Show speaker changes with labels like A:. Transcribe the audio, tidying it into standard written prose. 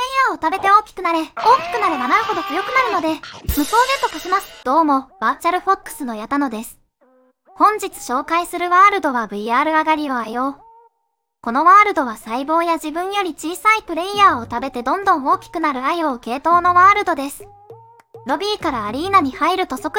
A: ヤーを食べて大きくなれ。大きくなればなるほど強くなるので、無双でと化します。どうも、バーチャルフォックスの矢田野です。本日紹介するワールドは VR 上がりをあよう。このワールドは細胞や自分より小さいプレイヤーを食べてどんどん大きくなるあよう系統のワールドです。ロビーからアリーナに入ると即